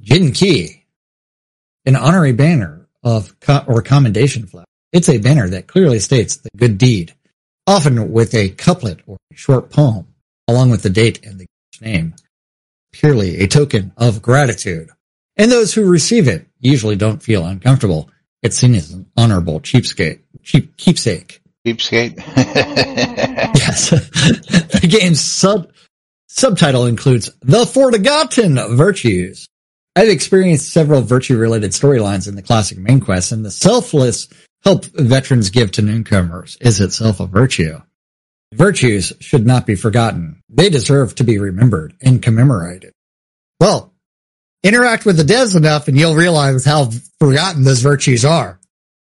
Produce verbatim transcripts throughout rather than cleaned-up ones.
Jinki, an honorary banner of co- or commendation flag. It's a banner that clearly states the good deed, often with a couplet or a short poem, along with the date and the name. Purely a token of gratitude. And those who receive it usually don't feel uncomfortable. It's seen as an honorable cheapskate, cheap keepsake. Cheapskate? Yes. The game's sub subtitle includes The Forgotten Virtues. I've experienced several virtue-related storylines in the classic main quest, and the selfless help veterans give to newcomers is itself a virtue. Virtues should not be forgotten. They deserve to be remembered and commemorated. Well, interact with the devs enough and you'll realize how forgotten those virtues are.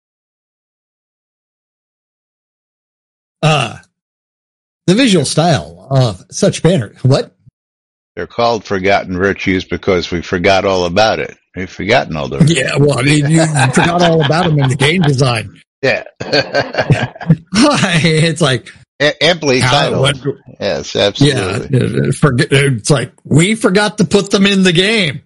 Uh, the visual style of such banner. What? They're called forgotten virtues because we forgot all about it. We've forgotten all those. Yeah, well, I mean, you forgot all about them in the game design. Yeah. It's like, amply titled. Yes, absolutely. Yeah, forget, it's like, we forgot to put them in the game.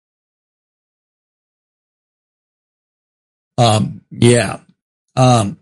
Um, yeah. Um,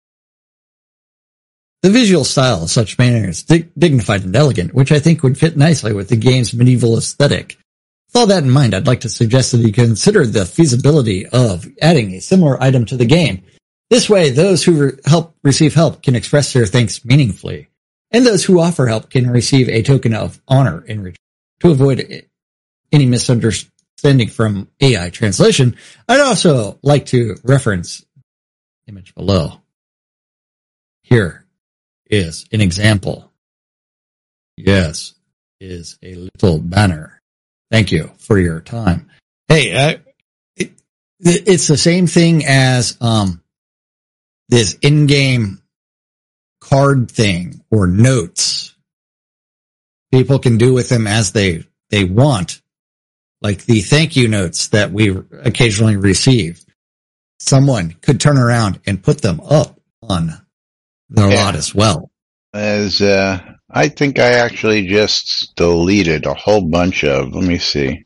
the visual style of such banners is dig- dignified and elegant, which I think would fit nicely with the game's medieval aesthetic. With all that in mind, I'd like to suggest that you consider the feasibility of adding a similar item to the game. This way, those who re- help receive help can express their thanks meaningfully, and those who offer help can receive a token of honor in return. To avoid any misunderstanding from A I translation, I'd also like to reference the image below. Here is an example. Yes, is a little banner. Thank you for your time. Hey, uh, it, it's the same thing as um, this in-game card thing or notes. People can do with them as they, they want. Like the thank you notes that we occasionally receive. Someone could turn around and put them up on the yeah. lot as well. As uh, I think I actually just deleted a whole bunch of, let me see.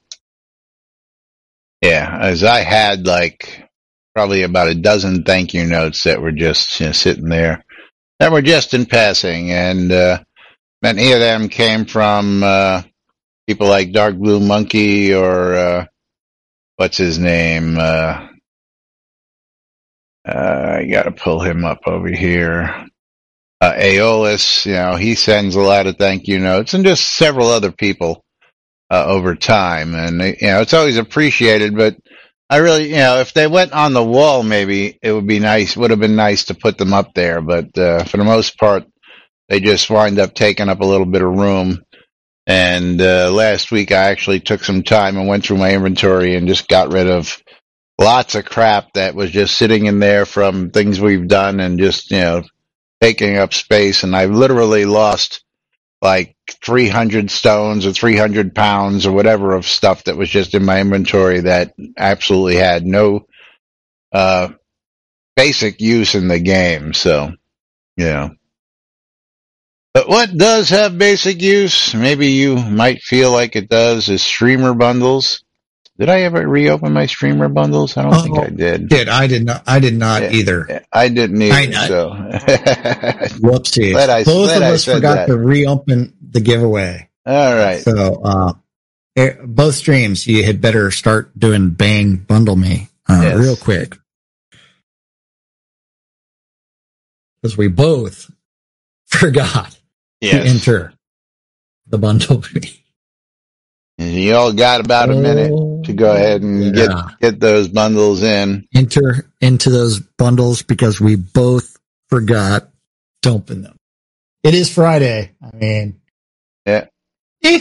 Yeah, as I had like probably about a dozen thank you notes that were just you know, sitting there that were just in passing. And uh, many of them came from uh, people like Dark Blue Monkey or uh, what's his name? Uh, uh, I got to pull him up over here. Uh, Aeolus, you know, he sends a lot of thank you notes, and just several other people uh, over time. And, you know, it's always appreciated, but I really, you know, if they went on the wall, maybe it would be nice, would have been nice to put them up there. But uh, for the most part, they just wind up taking up a little bit of room. And uh, last week, I actually took some time and went through my inventory and just got rid of lots of crap that was just sitting in there from things we've done and just, you know, taking up space. And I've literally lost like three hundred stones or three hundred pounds or whatever of stuff that was just in my inventory that absolutely had no uh, basic use in the game. So, yeah. But what does have basic use, maybe you might feel like it does, is streamer bundles. Did I ever reopen my streamer bundles? I don't oh, think I did. Did I did not? I did not yeah, either. I didn't either. I, so, whoopsies! I, Both of us forgot that. to reopen the giveaway. All right. So, uh, both streams, you had better start doing Bang Bundle Me uh, yes. real quick, because we both forgot yes. to enter the bundle me. You all got about a minute to go ahead and yeah. get get those bundles in. Enter into those bundles because we both forgot to open them. It is Friday. I mean, yeah. Eh.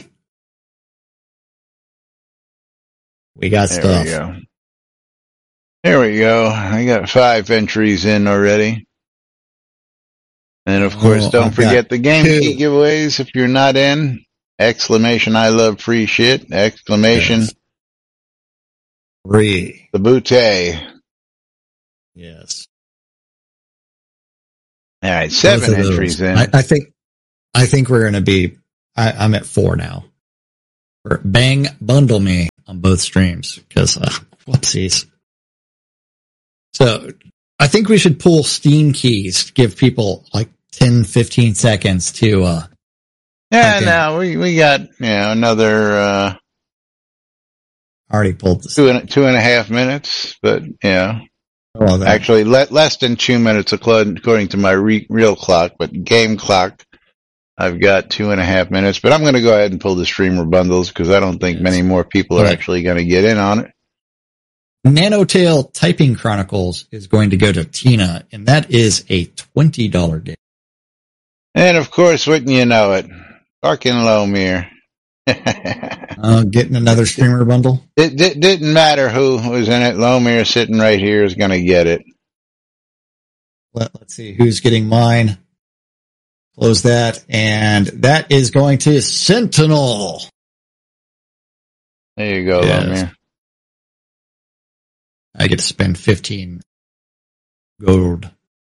We got there stuff. We go. There we go. I got five entries in already. And of course, oh, don't I've forget the game two. key giveaways if you're not in. Exclamation, I love free shit. Exclamation. Yes. Free. The bootay. Yes. All right, seven entries in. I, I think, I think we're going to be, I, I'm at four now. or bang bundle me on both streams because uh, whoopsies. So I think we should pull Steam keys to give people like ten, fifteen seconds to. Uh, yeah, no, we we got you know another. Uh, already pulled this. Two and two and a half minutes, but yeah, oh, actually le- less than two minutes according to my re- real clock, but game clock. I've got two and a half minutes, but I'm going to go ahead and pull the streamer bundles because I don't think yes. many more people are right. actually going to get in on it. Nanotail Typing Chronicles is going to go to Tina, and that is a twenty dollars game. And of course, wouldn't you know it, fucking Lomir. uh, getting another streamer bundle? It, it didn't matter who was in it. Lomir sitting right here is going to get it. Let, let's see who's getting mine. Close that, and that is going to Sentinel. There you go, yes. Lomir. I get to spend fifteen gold.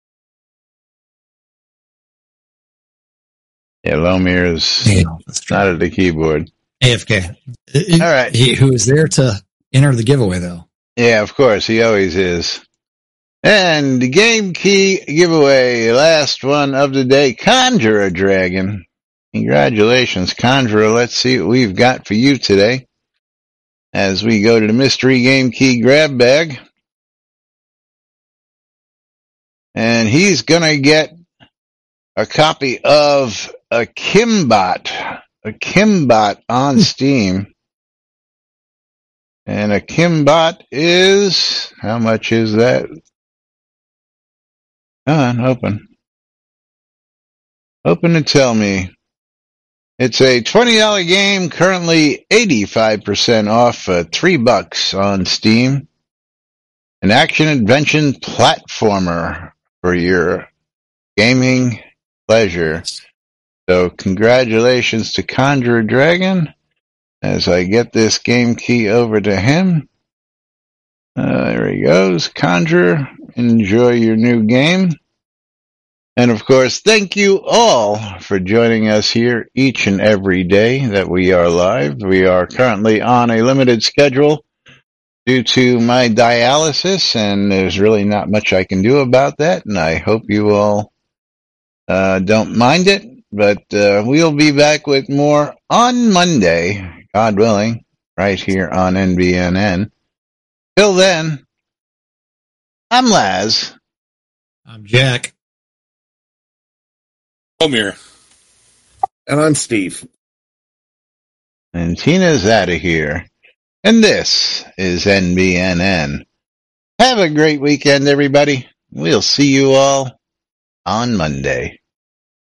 Yeah, Lomir is yeah, not at the keyboard. A F K. All right. He, who is there to enter the giveaway, though. Yeah, of course. He always is. And the game key giveaway, last one of the day, Conjurer Dragon. Congratulations, Conjurer. Let's see what we've got for you today as we go to the mystery game key grab bag. And he's going to get a copy of a Kimbot, a Kimbot on Steam. And a Kimbot is, how much is that? Come on, open. Open and tell me. It's a twenty dollars game, currently eighty-five percent off, uh, three bucks on Steam. An action-adventure platformer for your gaming pleasure. So congratulations to Conjurer Dragon as I get this game key over to him. Uh, there he goes. Conjurer, enjoy your new game. And of course, thank you all for joining us here each and every day that we are live. We are currently on a limited schedule due to my dialysis, and there's really not much I can do about that, and I hope you all uh, don't mind it. But uh, we'll be back with more on Monday, God willing, right here on N B N N. Till then, I'm Laz. I'm Jack. Omir. And I'm Steve. And Tina's out of here. And this is N B N N. Have a great weekend, everybody. We'll see you all on Monday.